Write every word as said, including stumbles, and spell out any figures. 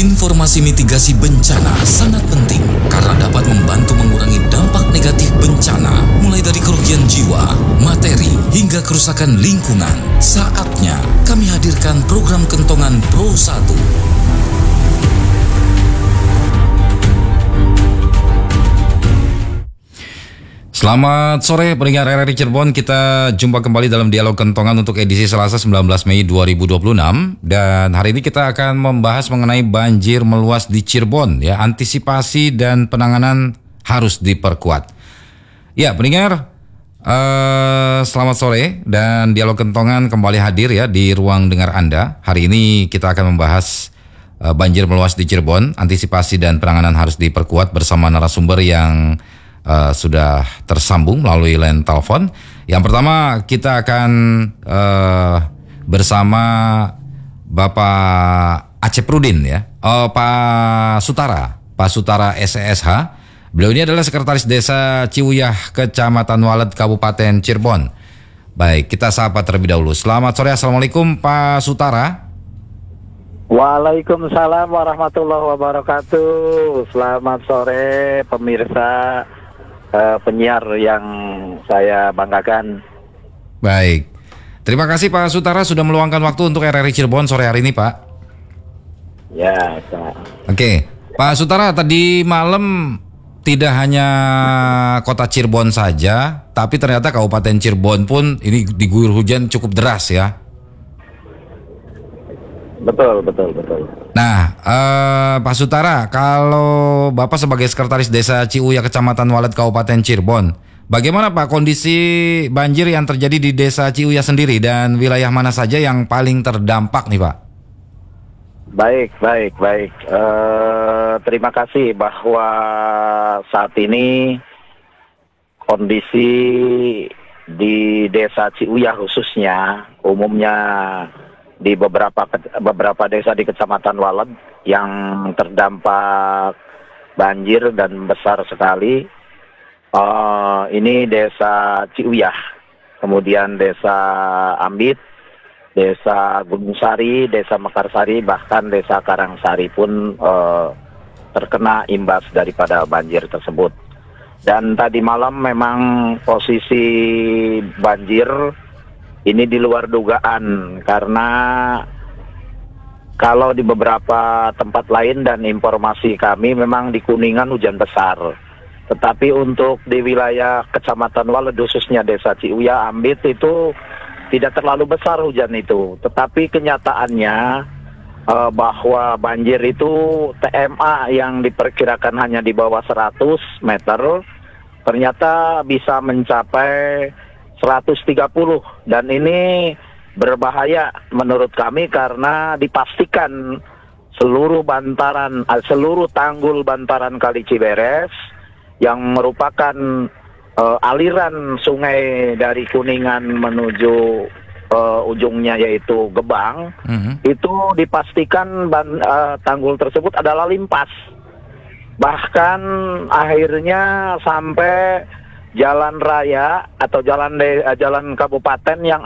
Informasi mitigasi bencana sangat penting karena dapat membantu mengurangi dampak negatif bencana mulai dari kerugian jiwa, materi, hingga kerusakan lingkungan. Saatnya kami hadirkan program Kentongan Pro satu. Selamat sore pendengar R R I Cirebon, kita jumpa kembali dalam Dialog Kentongan untuk edisi Selasa sembilan belas Mei dua ribu dua puluh enam. Dan hari ini kita akan membahas mengenai banjir meluas di Cirebon, ya, antisipasi dan penanganan harus diperkuat. Ya pendengar, uh, selamat sore dan Dialog Kentongan kembali hadir ya di ruang dengar Anda. Hari ini kita akan membahas uh, banjir meluas di Cirebon, antisipasi dan penanganan harus diperkuat bersama narasumber yang Uh, sudah tersambung melalui line telepon. Yang pertama kita akan uh, bersama Bapak Acep Rudin ya, oh, Pak Sutara, Pak Sutara S E S H. Beliau ini adalah Sekretaris Desa Ciuyah, Kecamatan Walet, Kabupaten Cirebon. Baik, kita sapa terlebih dahulu. Selamat sore, Assalamualaikum Pak Sutara. Waalaikumsalam warahmatullahi wabarakatuh. Selamat sore pemirsa Uh, penyiar yang saya banggakan. Baik, terima kasih Pak Sutara sudah meluangkan waktu untuk R R I Cirebon sore hari ini, Pak. Ya, Pak. Oke, Pak Sutara, tadi malam tidak hanya kota Cirebon saja, tapi ternyata Kabupaten Cirebon pun ini diguyur hujan cukup deras ya. Betul, betul, betul. Nah, eh, Pak Sutara, kalau Bapak sebagai Sekretaris Desa Ciuyah, Kecamatan Walet, Kabupaten Cirebon, bagaimana Pak kondisi banjir yang terjadi di Desa Ciuyah sendiri dan wilayah mana saja yang paling terdampak nih Pak? Baik, baik, baik. Uh, terima kasih bahwa saat ini kondisi di Desa Ciuyah khususnya, umumnya di beberapa beberapa desa di Kecamatan Walet yang terdampak banjir dan besar sekali. Uh, ini Desa Ciuyah, kemudian Desa Ambit, Desa Gunung Sari, Desa Mekarsari, bahkan Desa Karangsari pun uh, terkena imbas daripada banjir tersebut. Dan tadi malam memang posisi banjir ini di luar dugaan, karena kalau di beberapa tempat lain dan informasi kami memang di Kuningan hujan besar. Tetapi untuk di wilayah Kecamatan Walet khususnya Desa Ciuyah, Ambit itu tidak terlalu besar hujan itu. Tetapi kenyataannya eh, bahwa banjir itu T M A yang diperkirakan hanya di bawah seratus meter, ternyata bisa mencapai seratus tiga puluh, dan ini berbahaya menurut kami karena dipastikan seluruh bantaran, seluruh tanggul bantaran Kali Ciberes yang merupakan uh, aliran sungai dari Kuningan menuju uh, ujungnya yaitu Gebang, mm-hmm. itu dipastikan ban, uh, tanggul tersebut adalah limpas. Bahkan akhirnya sampai jalan raya atau jalan de, jalan kabupaten yang